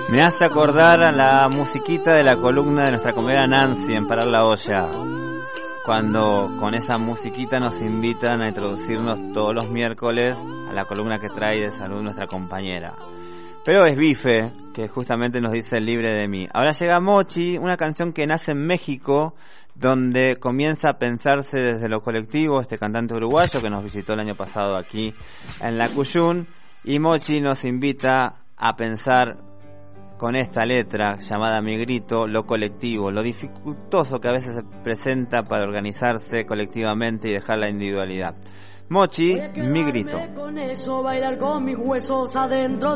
Me hace acordar a la musiquita de la columna de nuestra compañera Nancy en Parar la Olla, cuando con esa musiquita nos invitan a introducirnos todos los miércoles a la columna que trae de salud nuestra compañera. Pero es Bife, que justamente nos dice Libre de mí. Ahora llega Mochi, una canción que nace en México, donde comienza a pensarse desde lo colectivo, este cantante uruguayo que nos visitó el año pasado aquí en la Cuyún, y Mochi nos invita a pensar con esta letra llamada Mi Grito, lo colectivo, lo dificultoso que a veces se presenta para organizarse colectivamente y dejar la individualidad. Mochi, Mi Grito. Con eso, bailar con mis huesos adentro